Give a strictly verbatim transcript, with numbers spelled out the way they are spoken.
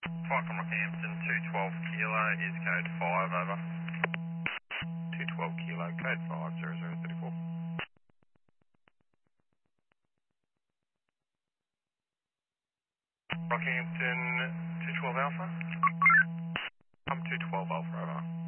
Flight from Rockhampton, two twelve Kilo is code five, over. two twelve Kilo, code five, zero zero three four. Rockhampton, two twelve Alpha? I'm two twelve Alpha, over.